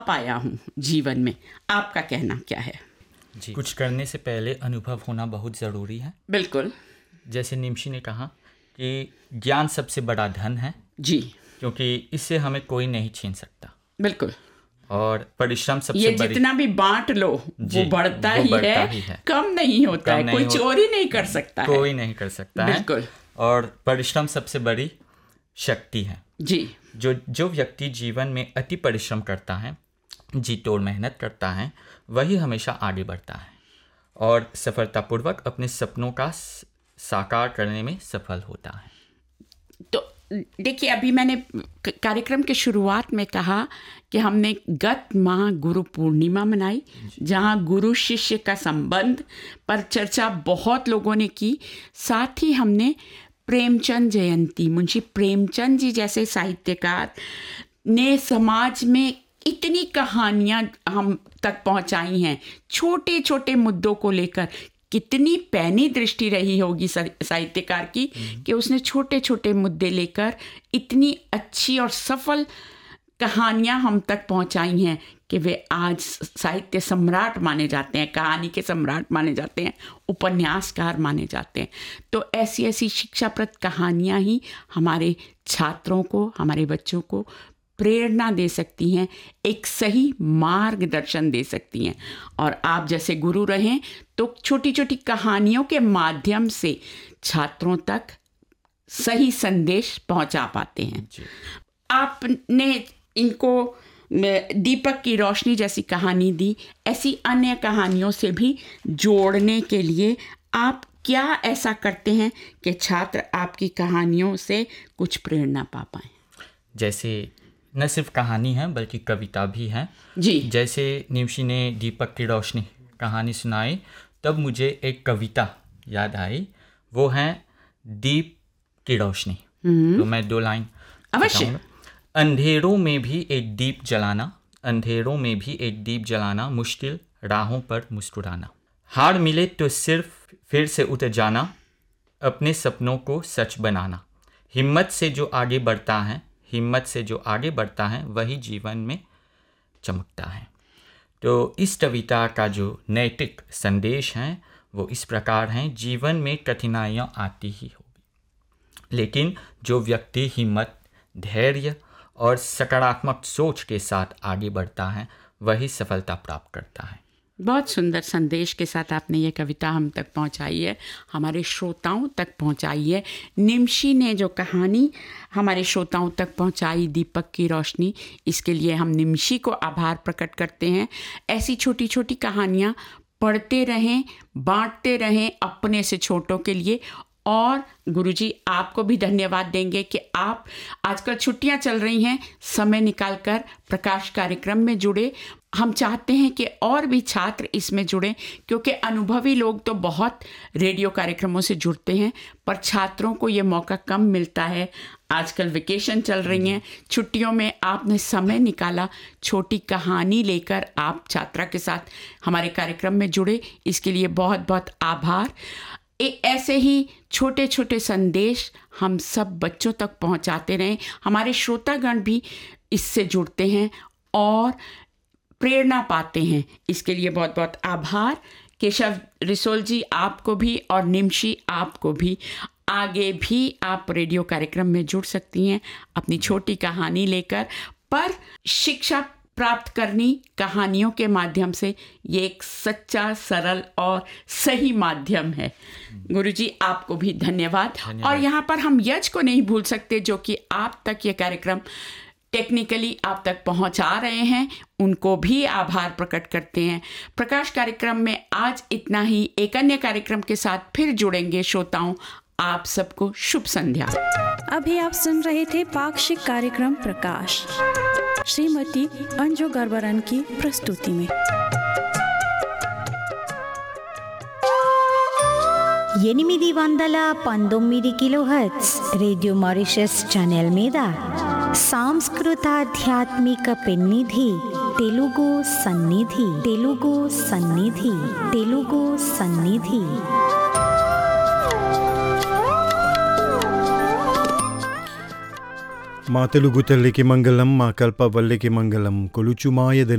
पाया हूँ जीवन में। आपका कहना क्या है? जी, कुछ करने से पहले अनुभव होना बहुत ज़रूरी है। बिल्कुल। जैसे निमशी ने कहा कि ज्ञान सबसे बड़ा धन है जी, क्योंकि इससे हमें कोई नहीं छीन सकता। बिल्कुल। और परिश्रम सबसे ये बड़ी, जितना भी बांट लो वो बढ़ता ही है, कम नहीं होता है। कोई चोरी नहीं कर सकता है, कोई नहीं कर सकता है। बिल्कुल। और परिश्रम सबसे बड़ी शक्ति है। जी, जो व्यक्ति जीवन में अति परिश्रम करता है, जी तोड़ मेहनत करता है, वही हमेशा आगे बढ़ता है और सफलतापूर्वक अपने सपनों का साकार करने में सफल होता है। तो देखिए, अभी मैंने कार्यक्रम के शुरुआत में कहा कि हमने गत माह गुरु पूर्णिमा मनाई, जहां गुरु शिष्य का संबंध पर चर्चा बहुत लोगों ने की। साथ ही हमने प्रेमचंद जयंती, मुंशी प्रेमचंद जी जैसे साहित्यकार ने समाज में इतनी कहानियां हम तक पहुंचाई हैं, छोटे छोटे मुद्दों को लेकर। कितनी पैनी दृष्टि रही होगी साहित्यकार की कि उसने छोटे छोटे मुद्दे लेकर इतनी अच्छी और सफल कहानियां हम तक पहुंचाई हैं कि वे आज साहित्य सम्राट माने जाते हैं, कहानी के सम्राट माने जाते हैं, उपन्यासकार माने जाते हैं। तो ऐसी ऐसी शिक्षाप्रद कहानियां ही हमारे छात्रों को, हमारे बच्चों को प्रेरणा दे सकती हैं, एक सही मार्गदर्शन दे सकती हैं। और आप जैसे गुरु रहें तो छोटी छोटी कहानियों के माध्यम से छात्रों तक सही संदेश पहुंचा पाते हैं। आपने इनको दीपक की रोशनी जैसी कहानी दी, ऐसी अन्य कहानियों से भी जोड़ने के लिए आप क्या ऐसा करते हैं कि छात्र आपकी कहानियों से कुछ प्रेरणा पा पाएं? जैसे न सिर्फ कहानी है बल्कि कविता भी है जी। जैसे निमशी ने दीपक की रोशनी कहानी सुनाई, तब मुझे एक कविता याद आई, वो है दीप की रोशनी। तो मैं 2 लाइन अवश्य। अंधेरों में भी एक दीप जलाना, अंधेरों में भी एक दीप जलाना, मुश्किल राहों पर मुस्कुराना, हार मिले तो सिर्फ फिर से उतर जाना, अपने सपनों को सच बनाना, हिम्मत से जो आगे बढ़ता है, हिम्मत से जो आगे बढ़ता है वही जीवन में चमकता है। तो इस कविता का जो नैतिक संदेश है वो इस प्रकार है, जीवन में कठिनाइयाँ आती ही होगी, लेकिन जो व्यक्ति हिम्मत, धैर्य और सकारात्मक सोच के साथ आगे बढ़ता है वही सफलता प्राप्त करता है। बहुत सुंदर संदेश के साथ आपने ये कविता हम तक पहुंचाई है, हमारे श्रोताओं तक पहुंचाई है। निमशी ने जो कहानी हमारे श्रोताओं तक पहुंचाई, दीपक की रोशनी, इसके लिए हम निमशी को आभार प्रकट करते हैं। ऐसी छोटी छोटी कहानियाँ पढ़ते रहें, बांटते रहें अपने से छोटों के लिए। और गुरुजी आपको भी धन्यवाद देंगे कि आप आजकल छुट्टियां चल रही हैं, समय निकालकर प्रकाश कार्यक्रम में जुड़े। हम चाहते हैं कि और भी छात्र इसमें जुड़ें, क्योंकि अनुभवी लोग तो बहुत रेडियो कार्यक्रमों से जुड़ते हैं, पर छात्रों को ये मौका कम मिलता है। आजकल वेकेशन चल रही हैं, छुट्टियों में आपने समय निकाला, छोटी कहानी लेकर आप छात्रा के साथ हमारे कार्यक्रम में जुड़े, इसके लिए बहुत बहुत आभार। ऐसे ही छोटे छोटे संदेश हम सब बच्चों तक पहुंचाते रहें, हमारे श्रोतागण भी इससे जुड़ते हैं और प्रेरणा पाते हैं, इसके लिए बहुत बहुत आभार। केशव रिसोल जी आपको भी और निमशी आपको भी। आगे भी आप रेडियो कार्यक्रम में जुड़ सकती हैं अपनी छोटी कहानी लेकर, पर शिक्षा प्राप्त करनी कहानियों के माध्यम से, ये एक सच्चा, सरल और सही माध्यम है। गुरुजी आपको भी धन्यवाद। और यहाँ पर हम यश को नहीं भूल सकते जो कि आप तक ये कार्यक्रम टेक्निकली आप तक पहुंचा रहे हैं, उनको भी आभार प्रकट करते हैं। प्रकाश कार्यक्रम में आज इतना ही, एक अन्य कार्यक्रम के साथ फिर जुड़ेंगे श्रोताओं। आप सबको शुभ संध्या। अभी आप सुन रहे थे पाक्षिक कार्यक्रम प्रकाश, श्रीमती अंजू गर्बरन की प्रस्तुति में। 819 కిలోహెర్ట్జ్ రేడియో మారిషస్ ఛానల్ మీద సాంస్కృతాధ్యాత్మిక పెన్నిధి తెలుగు సన్నిధి తెలుగు సన్నిధి తెలుగు సన్నిధి మా తెలుగు తల్లికి మంగళం, మా కల్పవల్లికి మంగళం, కొలుచుమాయదని